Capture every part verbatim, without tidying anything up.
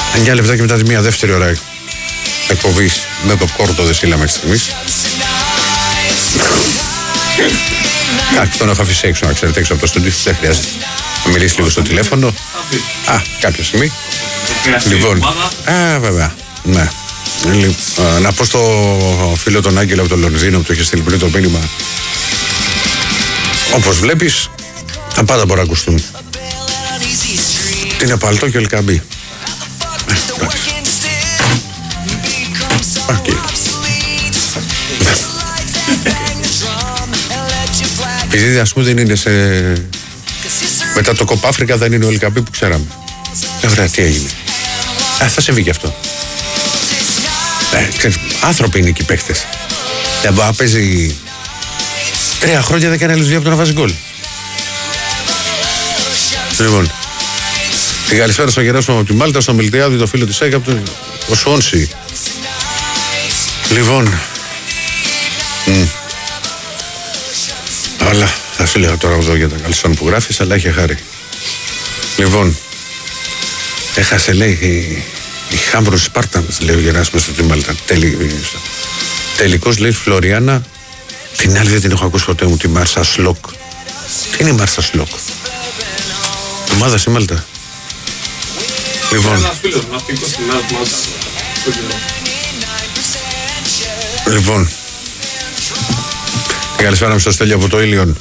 εννιά λεπτά και μετά τη μία δεύτερη ώρα εκπομπής με το κόρτο Δεσίλα μέχρι στιγμής. Κάτι τον έχω αφήσει έξω, να ξέρετε, έξω από το στούντιο. Δεν χρειάζεται να μιλήσει λίγο στο τηλέφωνο. Α, κάποια στιγμή. Λοιπόν, α, βέβαια, ναι. Να πω στο φίλο τον Άγγελο από το Λονδίνο που το είχε στείλει πριν το μήνυμα. Όπως βλέπεις, τα πάντα μπορούν να ακουστούν. Τι είναι παλτό και ελκαμπή. Επειδή ας πούμε δεν είναι σε... μετά το Κοπ Αφρικα δεν είναι ο Ελκαμπή που ξέραμε. Ε, βρε, τι έγινε. Α, θα συμβεί και αυτό. Ε, ξέρεις, άνθρωποι είναι εκεί οι παίχτες. Δεν μπορεί να παίζει τρία χρόνια δεν κάνει άλλους δύο από το να βάζει γκολ. Λοιπόν, την καλησπέρα στο Γεράσιμο από τη Μάλτα, στο Μιλτιάδη, το φίλο της ΕΚΑ, ο Σουόνσι. Λοιπόν, mm. αλλά θα σου λέγα τώρα εδώ για τα καλησπέρα που γράφεις, αλλά είχε χάρη. Λοιπόν, έχασε λέει η, η Χάμπρος Σπάρτανς, λέει ο Γεράσιμος στο τη Μάλτα. Τελ, τελικός λέει Φλωριάννα. Την άλλη δεν την έχω ακούσει ποτέ μου, τη Μάρσα Σλοκ. Τι είναι η Μάρσα Σλοκ? Ομάδα στη Μάλτα. Λοιπόν. Ένας φίλος μου, ναυτικός στην Μάλτα. Λοιπόν. Καλησπέρα μου στο Στέλιο από το Ήλιον.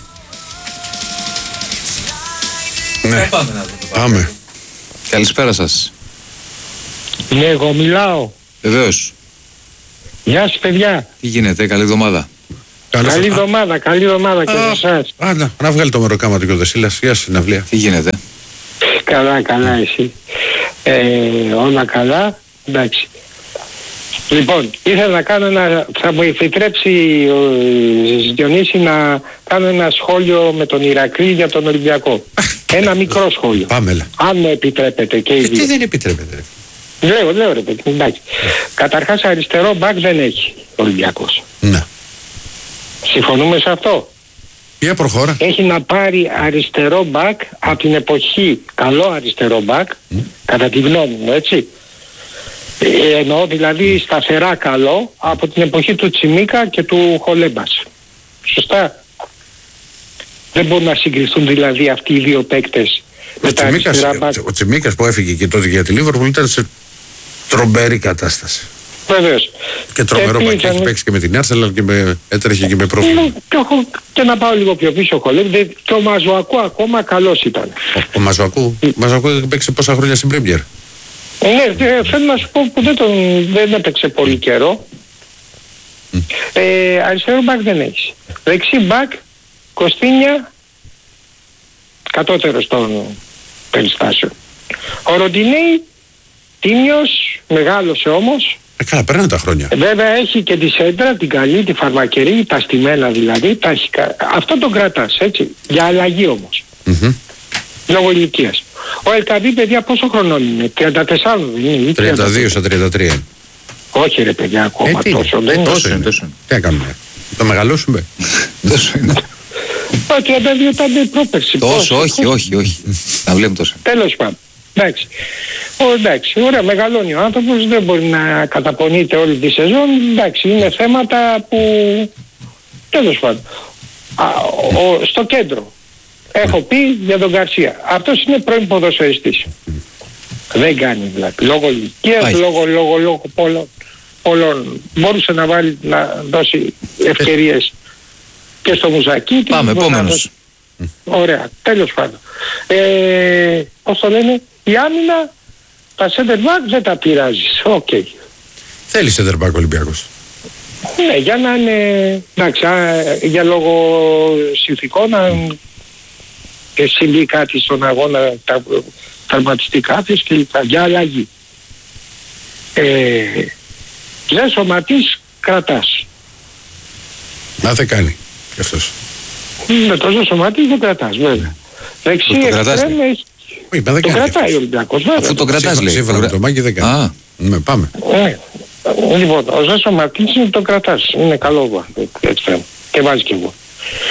Ναι. Πάμε να δούμε. Πάμε. Καλησπέρα σας. Ναι, εγώ μιλάω. Βεβαίως. Γεια σας παιδιά. Τι γίνεται, καλή εβδομάδα. Καλή εβδομάδα, καλή εβδομάδα και σε εσάς. Άντα, να βγάλει το μεροκάμα του και ο Δεσίλας. Γεια σας, συναυλία. Τι γίνεται? Καλά, καλά εσύ. Ε, όλα καλά, εντάξει. Λοιπόν, ήθελα να κάνω ένα, θα μου επιτρέψει ο Διονύση να κάνω ένα σχόλιο με τον Ηρακλή για τον Ολυμπιακό. Ένα μικρό σχόλιο. Πάμε. Αν με επιτρέπετε και οι δύο. Τι δεν επιτρέπετε? Λέω, λέω ρε παιδί, εντάξει. Καταρχάς αριστερό μπακ δεν έχει ο Ολυμπιακός. Ναι. Συμφωνούμε σε αυτό? Για προχώρα. Έχει να πάρει αριστερό μπακ από την εποχή, καλό αριστερό μπακ, mm. κατά τη γνώμη μου, έτσι. Ε, εννοώ δηλαδή σταθερά καλό από την εποχή του Τσιμίκα και του Χολέμπας. Σωστά? Δεν μπορούν να συγκριθούν δηλαδή αυτοί οι δύο παίκτες με τα αριστερά μπακ. Ο Τσιμίκας που έφυγε και τότε για τη Λίβερπουλ ήταν σε τρομερή κατάσταση. Βεβαίως. Και τρομερό μπακ, έχει παίξει και με την Άρσελα και με, έτρεχε και με πρόβλημα. Και, και να πάω λίγο πιο πίσω, Χολέμπ, και ο Μαζουακού ακόμα καλός ήταν. Ο, ο Μαζουακού, ο Μαζουακού έχει παίξει πόσα χρόνια στην Πρέμιερ? Ναι, θέλω να σου πω που δεν, τον, δεν έπαιξε πολύ καιρό. Mm. Ε, αριστερό μπακ δεν έχει. Δεξί μπακ, Κωστίνια, κατώτερος των περιστάσεων. Ο Ροντινέη, τίμιος, μεγάλωσε όμως. Ε, καλά, παίρνουν τα χρόνια. Ε, βέβαια έχει και τη σέντρα, την καλή, τη φαρμακερή, τα στημένα δηλαδή. Τα έχει, αυτό τον κρατάς, έτσι. Για αλλαγή όμως. Mm-hmm. Λόγω ηλικίας. Ο Ελκαμπή, παιδιά, πόσο χρονών είναι? τριάντα τέσσερα δεν είναι? τριάντα δύο στα τριάντα τρία. Όχι ρε παιδιά, ακόμα ε, τόσο. Δεν είναι τόσο. τόσο. Τι έκανουμε? Το μεγαλώσουμε? Τόσο είναι. Το τριάντα δύο ήταν πρόπερση. Τόσο, όχι, όχι, όχι. Να βλέπουμε τόσο. Τέλος πάντων. Εντάξει. Ο, εντάξει, ωραία, μεγαλώνει ο άνθρωπος, δεν μπορεί να καταπονείται όλη τη σεζόν. Εντάξει, είναι θέματα που... Τέλος πάντων. Α, ο, στο κέντρο. Έχω πει για τον Γκαρσία. Αυτός είναι πρώην ποδοσφαιριστής. Δεν κάνει δηλαδή. Λόγω ηλικίας, λόγω, λόγω, λόγω πολλών, πολλών. Μπορούσε να βάλει, να δώσει ευκαιρίες και στο Μουζακί. Πάμε, επόμενος. Ωραία, τέλος πάντων. Ε, πώς το λένε, η άμυνα, τα center back δεν τα πειράζεις. Οκ. Okay. Θέλει center back Ολυμπιακός. Ναι, για να είναι, εντάξει, για λόγω συνθηκών, να και συμβεί κάτι στον αγώνα, τα τραυματιστεί κάποιος και λοιπά, για αλλαγή. Ε, δεν σωματής κρατάς. Να δεν κάνει κι αυτός. Με τόσο σωματής δεν κρατάς, βέβαια. Δεξί εξτρέμ έχει... Όχι, δεν το κάνει κρατάει ο Ολυμπιακός, βέβαια. Αφού το κρατάς λέει. Σύμφωνα με το Μάκη δεν κάνει. Α. Ναι, πάμε. Ε, λοιπόν, ο Ζέσο Μαρτίνς το κρατάς. Είναι καλό εξτρέμ. Και βάζει και εγώ.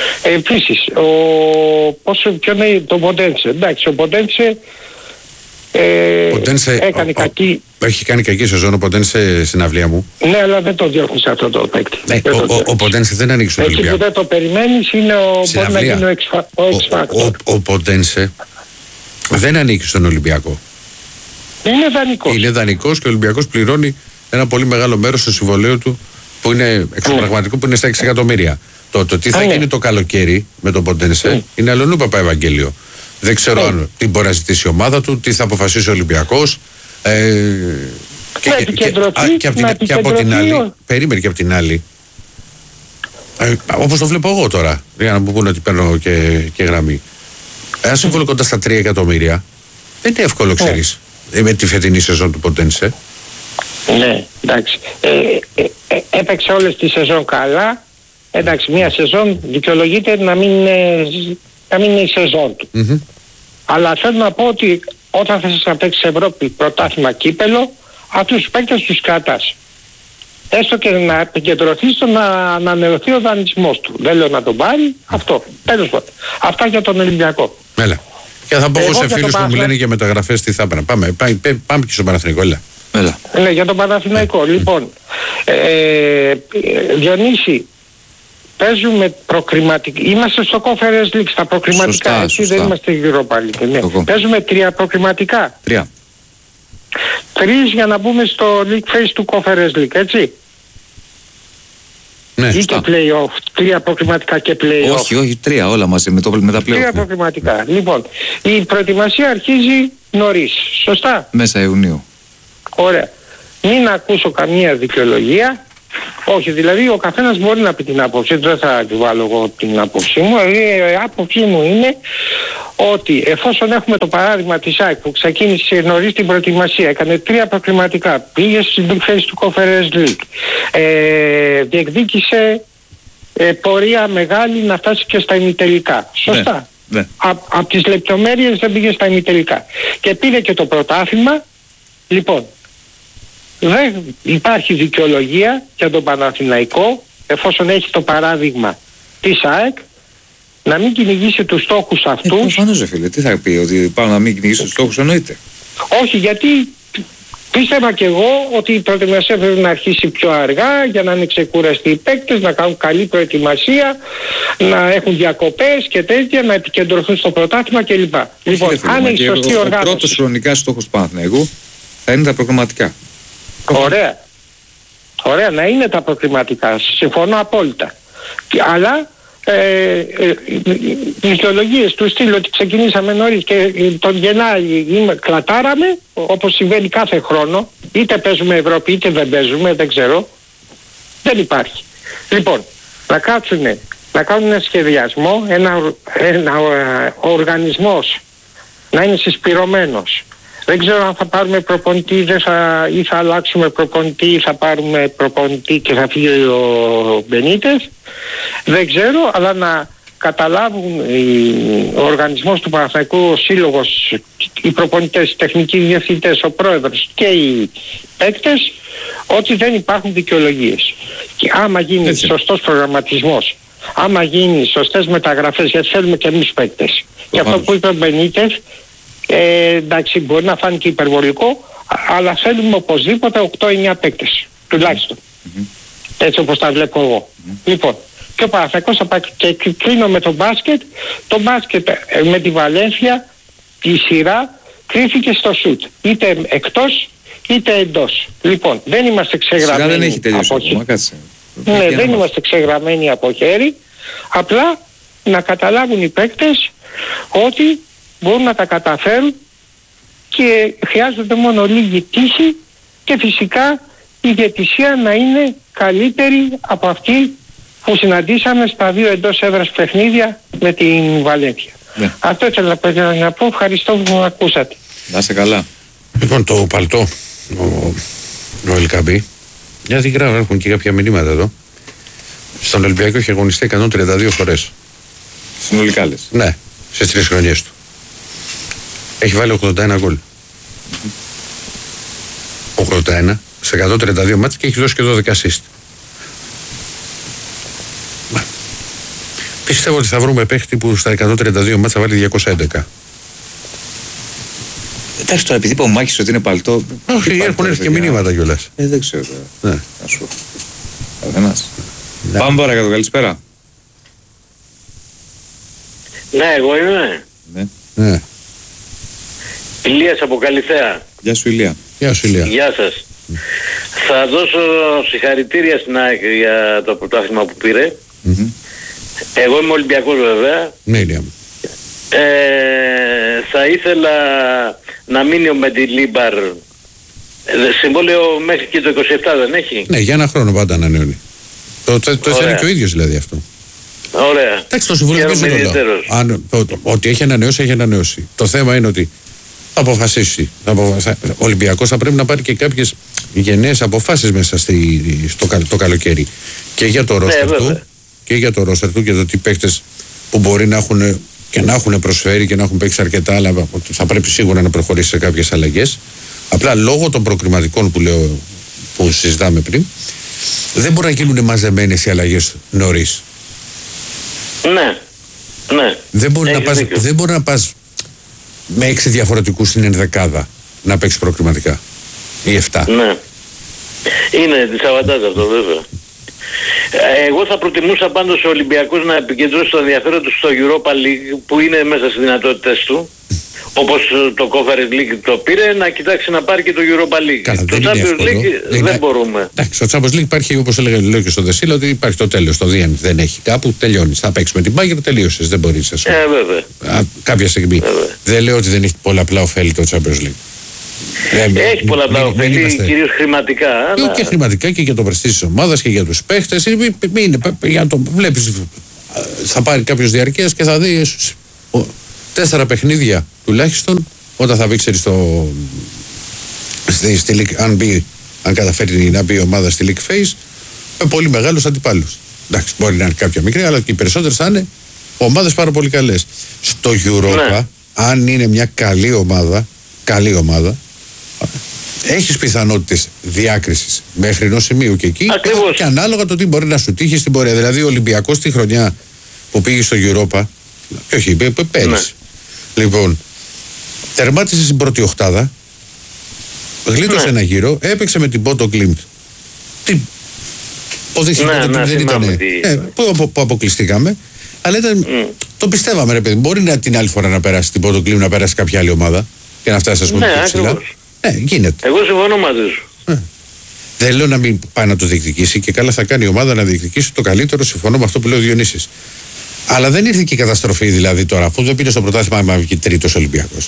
Επίσης, ο, πόσο, ποιο είναι το Ποντένσε. Εντάξει, ο Ποντένσε Ε, Ποντένσε, έκανε ο, κακή. Ο, έχει κάνει κακή σεζόν ο Ποντένσε στην αυλία μου. Ναι, αλλά δεν το διώχνει σε αυτό το παίκτη. Ναι, ο, ο, ο Ποντένσε δεν ανοίξει τον Ολυμπιακό. Εκεί που δεν το περιμένεις είναι ο, μπορεί να γίνει ο X Factor. Ο, ο, ο, ο Ποντένσε δεν ανήκει στον Ολυμπιακό. Είναι δανεικός. Είναι δανεικός και ο Ολυμπιακός πληρώνει ένα πολύ μεγάλο μέρος στο συμβολέο του που είναι εξωπραγματικό, που είναι στα έξι εκατομμύρια. Το, το τι θα Α, γίνει ναι. το καλοκαίρι με τον Ποντένσε mm. είναι αλλονού Παπαευαγγέλιο. Δεν ξέρω Mm. αν τι μπορεί να ζητήσει η ομάδα του, τι θα αποφασίσει ο Ολυμπιακός. Ε, και, να και, και, α, και, από την, και από την άλλη, περίμενε και από την άλλη. Ε, όπως το βλέπω εγώ τώρα, για να μου πούνε ότι παίρνω και, και γραμμή. Ένα σύμβολο κοντά στα τρία εκατομμύρια δεν είναι εύκολο, ξέρεις, mm. με τη φετινή σεζόν του Ποντένσε. Ναι, εντάξει. Ε, ε, ε, έπαιξε όλες τη σεζόν καλά. Εντάξει, μια σεζόν δικαιολογείται να μην είναι, να μην είναι η σεζόν του. Mm-hmm. Αλλά θέλω να πω ότι όταν θες να παίξεις Ευρώπη, πρωτάθλημα, κύπελο, αυτούς τους παίκτες τους κρατάς. Έστω και να επικεντρωθεί στο να ανανεωθεί ο δανεισμός του. Δεν λέω να τον πάρει, αυτό. Τέλος πάντων. Αυτά για τον Ολυμπιακό. Έλα. Και θα πω εγώ σε φίλους που μου λένε για μεταγραφές τι θα έπαιρνα. Πάμε, πάμε, πάμε και στον Παναθηναϊκό, έλα. Έλα. Ναι, για τον Παναθηναϊκό. Λοιπόν, ε, Διονύση, παίζουμε προκριματικά. Είμαστε στο Conference League, στα προκριματικά. Σωστά, έτσι σωστά. δεν είμαστε γύρω πάλι. Ναι. Παίζουμε τρία προκριματικά. Τρία. Τρεις για να μπούμε στο League Phase του Conference League, έτσι. Ναι, ή και play-off. Τρία προκριματικά και play-off. Όχι, όχι, τρία όλα μαζί με, το, με τα play-off. Τρία προκριματικά. Λοιπόν, η προετοιμασία αρχίζει νωρίς. Σωστά. Μέσα Ιουνίου. Ωραία. Μην ακούσω καμία δικαιολογία. Όχι, δηλαδή ο καθένας μπορεί να πει την άποψη, δεν θα επιβάλλω εγώ την άποψή μου. Η άποψή μου είναι ότι εφόσον έχουμε το παράδειγμα της ΑΕΚ που ξεκίνησε νωρίς την προετοιμασία, έκανε τρία προκριματικά, πήγε στην Big Face του Conference League, ε, διεκδίκησε ε, πορεία μεγάλη να φτάσει και στα ημιτελικά. Σωστά. Ναι, ναι. Από απ τις λεπτομέρειες δεν πήγε στα ημιτελικά. Και πήρε και το πρωτάθλημα. Λοιπόν, δεν υπάρχει δικαιολογία για τον Παναθηναϊκό, εφόσον έχει το παράδειγμα της ΑΕΚ, να μην κυνηγήσει τους στόχους αυτούς. Ε, προφανώς ρε φίλε, τι θα πει, ότι πάω να μην κυνηγήσει τους στόχους, εννοείται. Όχι, γιατί πίστευα και εγώ ότι η προετοιμασία πρέπει να αρχίσει πιο αργά για να είναι ξεκουραστοί οι παίκτες, να κάνουν καλή προετοιμασία, να έχουν διακοπές και τέτοια, να επικεντρωθούν στο πρωτάθλημα κλπ. Λοιπόν, φίλε, αν έχει σωστή ο, οργάνωση. Ο πρώτος χρονικά στόχος του Παναθηναϊκού θα είναι τα προγραμματικά. Ωραία. Ωραία, να είναι τα προκριματικά. Συμφωνώ απόλυτα. Αλλά ε, ε, οι δικαιολογίες του στυλ ότι ξεκινήσαμε νωρίς και τον Γενάρη κλατάραμε, όπως συμβαίνει κάθε χρόνο, είτε παίζουμε Ευρώπη είτε δεν παίζουμε, δεν ξέρω, δεν υπάρχει. Λοιπόν, να κάτσουνε, να κάνουν ένα σχεδιασμό, ένα, ένα ο οργανισμός να είναι συσπυρωμένος. Δεν ξέρω αν θα πάρουμε προπονητή δεν θα, ή θα αλλάξουμε προπονητή ή θα πάρουμε προπονητή και θα φύγει ο Μπενίτες. Δεν ξέρω, αλλά να καταλάβουν οι, ο οργανισμός του Παναθηναϊκού, ο σύλλογος, οι προπονητές, οι τεχνικοί διευθυντές, ο πρόεδρος και οι παίκτες ότι δεν υπάρχουν δικαιολογίες. Και άμα γίνει Έτσι. σωστός προγραμματισμός, άμα γίνει σωστές μεταγραφές, γιατί θέλουμε και εμείς παίκτες. Και αυτό που είπε ο Μπενίτες, Ε, εντάξει, μπορεί να φάνηκε υπερβολικό, αλλά θέλουμε οπωσδήποτε οκτώ εννιά παίκτες, τουλάχιστον. Mm-hmm. Έτσι όπως τα βλέπω εγώ. Mm-hmm. Λοιπόν, και ο Παναθηναϊκός θα πάει και κλείνω με το μπάσκετ. Το μπάσκετ ε, με τη Βαλένθια, η σειρά κρίθηκε στο σουτ. Είτε εκτός, είτε εντός. Λοιπόν, δεν είμαστε ξεγραμμένοι δεν έχει τελειώσει από ακόμα, κάτσε. Ναι, δεν είμαστε ξεγραμμένοι από χέρι. Απλά να καταλάβουν οι παίκτες ότι μπορούν να τα καταφέρουν και χρειάζονται μόνο λίγη τύχη και φυσικά η διαιτησία να είναι καλύτερη από αυτή που συναντήσαμε στα δύο εντός έδρας παιχνίδια με την Βαλένθια. Ναι. Αυτό ήθελα να πω. Ευχαριστώ που με ακούσατε. Να είστε καλά. Λοιπόν, το παλτό, ο, ο Ελκαμπή, γιατί γράφουν, έχουν και κάποια μηνύματα εδώ. Στον Ολυμπιακό έχει αγωνιστεί εκατόν τριάντα δύο φορές. Συνολικά λες. Ναι, στις τρεις χρονιές του. Έχει βάλει ογδόντα ένα γκολ. ογδόντα ένα σε εκατόν τριάντα δύο μάτς και έχει δώσει και δώδεκα assist. Πιστεύω ότι θα βρούμε παίχτη που στα εκατόν τριάντα δύο μάτς θα βάλει διακόσια έντεκα. Εντάξει, τώρα επειδή είπε ο Μάκης ότι είναι παλτό. Όχι, έχουν έρθει και μηνύματα κιόλας. Ε, δεν ξέρω τώρα. Ναι. Να σου. Καθένας. Πάμε παρακάτω, καλησπέρα. Ναι, εγώ είμαι. Ναι. Ναι. Ηλίας από Καλυθέα. Γεια σου, Ηλία. Γεια σου, Ηλία. Γεια σας. Θα δώσω συγχαρητήρια στην ΑΕΚ για το πρωτάθλημα που πήρε. Mm-hmm. Εγώ είμαι Ολυμπιακός βέβαια. Ναι, Ηλία μου. Ε, θα ήθελα να μείνει ο Μεντιλίμπαρ. Συμβόλαιο μέχρι και το είκοσι επτά δεν έχει? Ναι, για ένα χρόνο πάντα ανανεώνει. Το, το, το ήθελε και ο ίδιος δηλαδή αυτό. Ωραία. Εντάξει, το συμβούλιο δεν είναι όλο. Ότι έχει ανανεώσει, έχει ανανεώσει. Το θέμα είναι ότι θα αποφασίσει. Θα αποφασίσει. Ο Ολυμπιακός θα πρέπει να πάρει και κάποιες γενναίες αποφάσεις μέσα στη, στο το καλοκαίρι. Και για το ρόστερ ναι, του, και για το ρόστερ του και το τι παίκτες που μπορεί να έχουν και να έχουν προσφέρει και να έχουν παίξει αρκετά, αλλά θα πρέπει σίγουρα να προχωρήσει σε κάποιες αλλαγές. Απλά λόγω των προκριματικών που, λέω, που συζητάμε πριν, δεν μπορεί να γίνουν μαζεμένες οι αλλαγές νωρίς. Ναι, ναι. Δεν μπορεί, να πας, δεν μπορεί να πας με έξι διαφορετικούς στην ενδεκάδα να παίξει προκριματικά. Ή εφτά. Ναι. Είναι της αβαντάζ αυτό βέβαια. Εγώ θα προτιμούσα πάντως ο Ολυμπιακός να επικεντρώσει το ενδιαφέρον του στο Europa League που είναι μέσα στις δυνατότητες του. Όπως το Conference League το πήρε, να κοιτάξει να πάρει και το Europa League. Καλά, το Champions League δεν είναι... μπορούμε. Εντάξει, το Champions League υπάρχει, όπως έλεγα, λέω και στο Δεσίλα, ότι υπάρχει το τέλος. Το Δίεν δεν έχει κάπου, τελειώνει. Θα παίξει με την Bayern, τελείωσες. Δεν μπορείς να σου. Ε, βέβαια. Α, κάποια στιγμή. Βέβαια. Δεν λέω ότι δεν έχει πολλαπλά ωφέλη το Champions League. Έχει πολλαπλά ωφέλη, κυρίως χρηματικά. Αλλά... Και χρηματικά και για το πρεστίζ της ομάδας και για τους παίχτες. Για το βλέπεις, θα πάρει κάποιος διαρκείας και θα δει τέσσερα παιχνίδια τουλάχιστον όταν θα μπει, ξέρεις, στο, στη, στη League, αν, μπει, αν καταφέρει να μπει η ομάδα στη League Phase με πολύ μεγάλους αντιπάλους. Εντάξει, μπορεί να είναι κάποια μικρή, αλλά και οι περισσότερες θα είναι ομάδες πάρα πολύ καλές. Στο Europa, ναι. Αν είναι μια καλή ομάδα, καλή ομάδα, έχεις πιθανότητες διάκρισης μέχρι ενός σημείου και εκεί. Ακριβώς. Και ανάλογα το τι μπορεί να σου τύχει στην πορεία. Δηλαδή ο Ολυμπιακός τη χρονιά που πήγε στο Europa, και όχι, πέρυσι. Ναι. Λοιπόν, τερμάτισε στην πρώτη οχτάδα, γλίτωσε ναι. ένα γύρο, έπαιξε με την Πότο Κλίμπτ. Τι ποδήθηκε ναι, ναι, δεν ήταν. Τι... Ε, που, που αποκλειστήκαμε. Αλλά ήταν, mm. το πιστεύαμε, ρε παιδί. Μπορεί να την άλλη φορά να περάσει την Πότο Κλίμπτ, να περάσει κάποια άλλη ομάδα και να φτάσει, ας πούμε, ναι, ψηλά. Ναι, γίνεται. Εγώ συμφωνώ μαζί σου. Ε. Δεν λέω να μην πάει να το διεκδικήσει και καλά θα κάνει η ομάδα να διεκδικήσει το καλύτερο. Συμφωνώ με αυτό που λέει ο Διονύσης. Αλλά δεν ήρθε και η καταστροφή δηλαδή τώρα, αφού δεν πήρε στο πρωτάθλημα με βγει τρίτος Ολυμπιακός.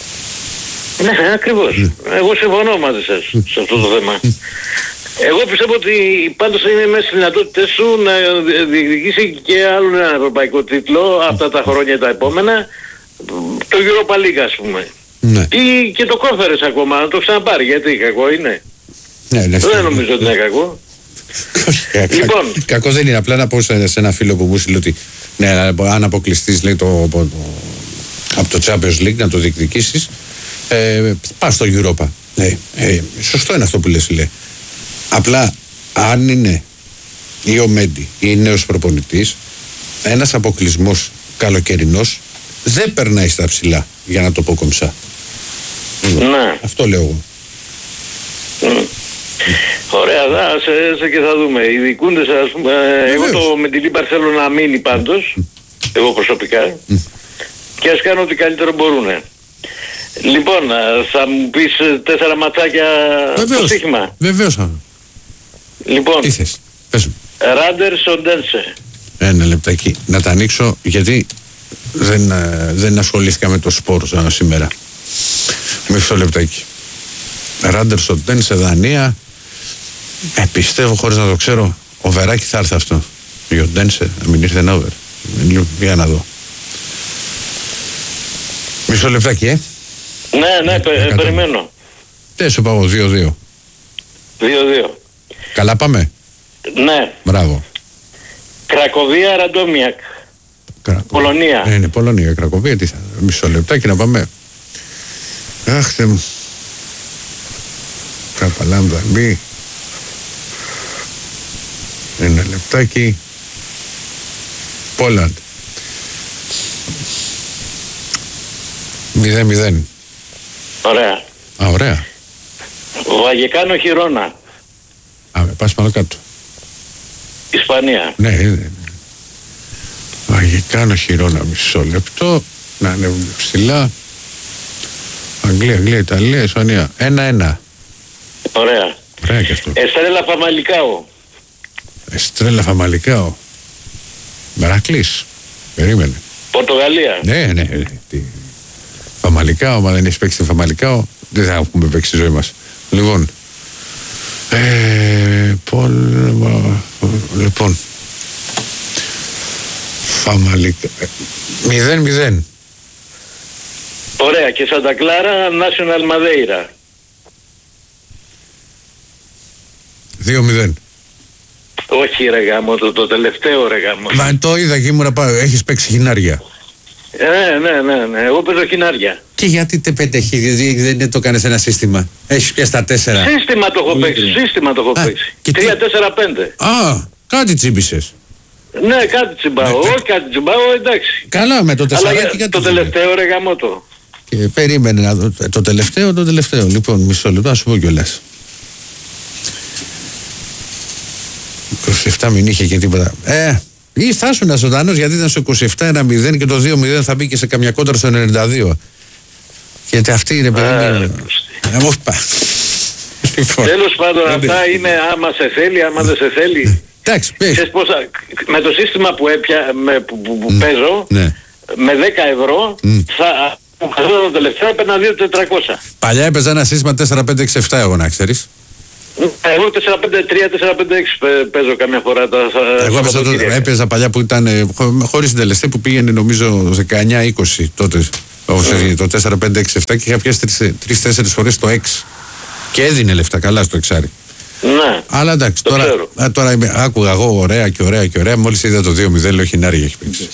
Ναι, ακριβώς. Mm. Εγώ συμφωνώ μαζί σας mm. σε αυτό το θέμα. Mm. Εγώ πιστεύω ότι πάντως είναι μέσα στις δυνατότητες σου να διεκδικήσει και άλλο ένα ευρωπαϊκό τίτλο αυτά τα χρόνια τα επόμενα, το Europa League ας πούμε. Ναι. Ή και το Conference ακόμα, να το ξαναπάρει, γιατί κακό είναι. Ναι, ναι, δεν νομίζω ότι είναι κακό. Λοιπόν. Κακό δεν είναι, απλά να πω σε ένα φίλο που μου στείλε ότι ναι, αν αποκλειστείς, λέει, το, το, το, από το Champions League να το διεκδικήσεις, ε, πας στο Europa. Ναι, ε, σωστό είναι αυτό που λες, λέει. Απλά αν είναι ή ο Μέντι ή νέος προπονητής, ένας αποκλεισμός καλοκαιρινός δεν περνάει στα ψηλά, για να το πω κομψά. Ναι. Αυτό λέω εγώ. Mm. Ωραία, θα, σε, σε και θα δούμε. Οι δικούντες, ας πούμε, εγώ το με την Λίμπαρ θέλω να μείνει πάντως, εγώ προσωπικά, mm. και ας κάνω ό,τι καλύτερο μπορούν. Λοιπόν, θα μου πεις τέσσερα ματσάκια το στοίχημα. Βεβαίως. Λοιπόν, τι θες, πες μου. Ράντερς Οντένσε. Ένα λεπτάκι, να τα ανοίξω γιατί δεν, δεν ασχολήθηκα με το σπορ σήμερα. Μισό λεπτάκι. Ράντερς Οντένσε, Δανία. Ε, πιστεύω, χωρίς να το ξέρω, ο Βεράκη θα έρθει αυτό. Η Οντένσε, να μην ήρθε ένα over. Για να δω. Μισό λεπτάκι, ε. Ναι, ναι, πε, περιμένω. Τι σου πάω, δύο δύο. δύο δύο. Καλά πάμε. Ναι. Μπράβο. Κρακοβία, Ραντόμιακ. Κρακο... Πολωνία. Ναι, είναι Πολωνία, Κρακοβία. Τι θα... Μισό λεπτάκι να πάμε. Αχ, θε μου. Καπαλάμ μπει. Ένα λεπτάκι. Πόλαντ. μηδέν μηδέν. Ωραία. Α, ωραία. Βαγεκάνο Χιρόνα. Α, πας πάνω κάτω. Ισπανία. Ναι, είναι. Ναι. Βαγεκάνο Χιρόνα, μισό λεπτό. Να ανέβουμε ψηλά. Αγγλία, Αγγλία, Ιταλία, Ισπανία. Ένα-ένα. Ωραία. Ωραία και αυτό. Εστρέλα Φαμαλικάο. Εστρέλα Φαμαλικάο. Μερακλής. Περίμενε. Πορτογαλία. Ναι, ναι. ναι. Τι... Φαμαλικάο, μα δεν έχει παίξει τη Φαμαλικάο, δεν θα έχουμε παίξει τη ζωή μας. Λοιπόν. Ε, πολ... Λοιπόν. Φαμαλικάο. Μηδέν, μηδέν. Ωραία. Και Σαντα Κλάρα National Madeira. Δύο μηδέν. Όχι ρε γάμο, το, το τελευταίο ρε γάμο. Μα το είδα και ήμουν πάω. Έχεις παίξει χινάρια. Ναι, ναι, ναι, ναι. Εγώ παίζω χινάρια. Και γιατί τε πέντε χι, δεν το κάνεις ένα σύστημα. Έχεις πια στα τέσσερα. Σύστημα το έχω παίξει, σύστημα το έχω παίξει. τρία τέσσερα πέντε. Α, κάτι τσίμπησες. Ναι, κάτι τσιμπάω. Όχι κάτι τσιμπάω, εντάξει. Καλά, με το τεσσαράκι Αλλά κάτι το τελευταίο ρε γάμο το. Και περίμενε να δω. Το τελευταίο, το τελευταίο. Λοιπόν, μισό λεπτό, να σου πω κιόλας. είκοσι επτά μην είχε και τίποτα. Ε, ή θα ήσουν ζωντανός γιατί ήταν στο είκοσι επτά ένα μηδέν και το δύο μηδέν θα μπήκε σε καμιά κόντρα στο ενενήντα δύο. Γιατί αυτή είναι παιδί. Τέλος πάντων, αυτά είναι άμα σε θέλει, άμα δεν σε θέλει. Εντάξει, πες. Ξέρεις πόσα, με το σύστημα που, έπια, με, που, που, που mm. παίζω, ναι. με δέκα ευρώ, mm. θα χαζώ το τελευταίο, έπαιρνα δύο χιλιάδες τετρακόσια. Παλιά έπαιζα ένα σύστημα τέσσερα πέντε έξι επτά, εγώ να ξέρεις. Εγώ τέσσερα πέντε τρία τέσσερα πέντε έξι παίζω καμιά φορά τα εγώ έπαιζα, το, έπαιζα παλιά που ήταν ε, χωρίς συντελεστή που πήγαινε νομίζω δεκαεννιά είκοσι τότε. Mm. Το τέσσερα πέντε έξι επτά και είχα πιάσει τρεις τέσσερις φορές το έξι. Και έδινε λεφτά καλά στο εξάρι. Ναι. Αλλά εντάξει, τώρα, α, τώρα είμαι, άκουγα εγώ ωραία και ωραία και ωραία. Μόλις είδα το δύο μηδέν, λέω χινάρια έχει παίξει.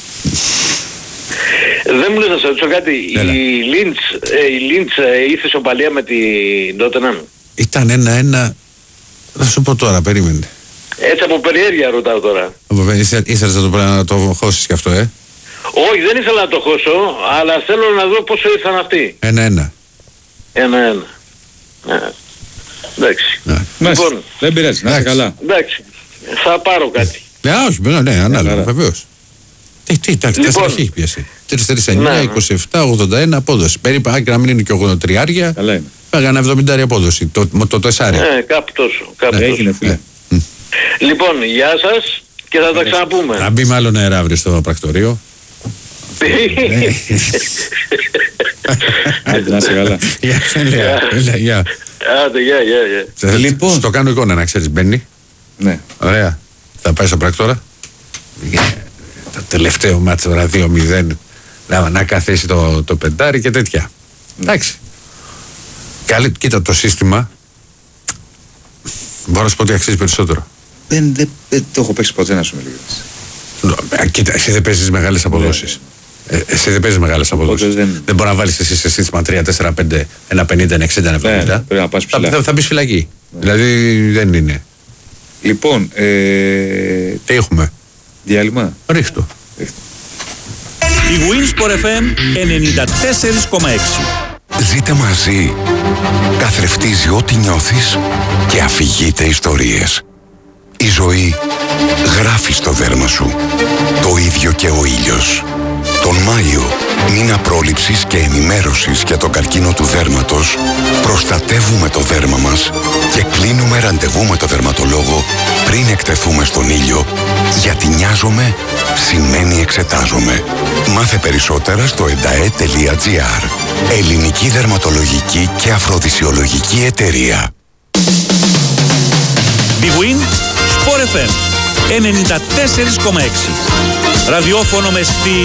Δεν μου λες να σε ρωτήσω κάτι. Έλα. Η Λίντς, ε, η Λίντς ε, ήρθε σοπαλία με την Τότεναμ. Ήταν ένα-ένα. Θα σου πω τώρα, περίμενε. Έτσι από περιέργεια ρωτάω τώρα. Ήθελες να το, να το χώσεις κι αυτό, ε. Όχι, δεν ήθελα να το χώσω, αλλά θέλω να δω πόσο ήρθαν αυτοί. Ένα-ένα. Ένα-ένα. Ναι. Εντάξει. Ναι. Λοιπόν, δεν πειράζει, να είσαι καλά. Εντάξει, θα πάρω κάτι. Ναι, όχι, ναι, ναι, ανάλογα, βεβαίως. Τι, τι, εντάξει, τέσσερα έχει πιάσει. τρία τρία εννιά, είκοσι επτά, ογδόντα ένα απόδοση. Περίπου, αν και να μην είναι και ογδόντα τρία άρια, έκανα εβδομήντα απόδοση. Το, το τεσσάρι. Ναι, κάπου τόσο. Κάπου ναι, τόσο. Έγινε, φίλε. Ναι. Λοιπόν, γεια σας και θα τα ξαναπούμε. Θα μπει μάλλον αέρα αύριο στο πρακτορείο. Άντε, να είσαι καλά. Γεια. Άντε, γεια, γεια. Λοιπόν, στο κάνω εικόνα να ξέρεις, μπαίνει. Ναι. Ωραία. Θα πάει στο πράκτορα. Το τελευταίο μάτσο τώρα δύο μηδέν να, να καθίσει το, το πεντάρι και τέτοια. Εντάξει. Καλή, κοίτα το σύστημα. Μπορώ να σου πω ότι αξίζει περισσότερο. Δεν, δεν, δεν το έχω παίξει ποτέ να σου μιλήσω. Κοίτα, εσύ δεν παίζεις μεγάλες αποδόσεις. Ναι. Ε, εσύ δεν παίζεις μεγάλες αποδόσεις. Δεν... δεν μπορεί να βάλεις εσύ σε σύστημα τρία τέσσερα πέντε ένα πενήντα ένα εξήντα ένα εβδομήντα. Ναι, πρέπει να πας ψηλά. Θα, θα, θα μπεις φυλακή. Ναι. Δηλαδή δεν είναι. Λοιπόν, ε... τι έχουμε. Διάλειμμα. Ρίχτω. Η Winsport εφ εμ ενενήντα τέσσερα κόμμα έξι. Ζείτε μαζί. Καθρεφτίζει ό,τι νιώθεις και αφηγείται ιστορίες. Η ζωή γράφει στο δέρμα σου. Το ίδιο και ο ήλιος. Τον Μάιο, μήνα πρόληψης και ενημέρωσης για τον καρκίνο του δέρματος, προστατεύουμε το δέρμα μας και κλείνουμε ραντεβού με το δερματολόγο πριν εκτεθούμε στον ήλιο, γιατί νοιάζομαι σημαίνει εξετάζομαι. Μάθε περισσότερα στο ενταέ τελεία τζι άρ. Ελληνική δερματολογική και αφροδισιολογική εταιρεία. Big Win Sport εφ εμ ενενήντα τέσσερα κόμμα έξι. Ραδιόφωνο με στυλ.